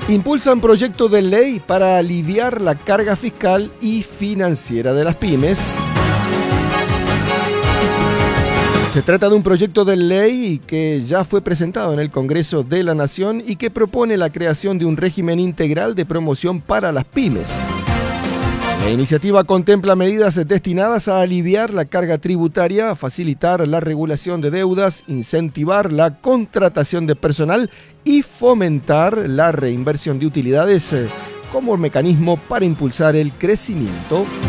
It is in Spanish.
Impulsan proyecto de ley para aliviar la carga fiscal y financiera de las pymes. Se trata de un proyecto de ley que ya fue presentado en el Congreso de la Nación y que propone la creación de un régimen integral de promoción para las pymes. La iniciativa contempla medidas destinadas a aliviar la carga tributaria, facilitar la regulación de deudas, incentivar la contratación de personal y fomentar la reinversión de utilidades como mecanismo para impulsar el crecimiento.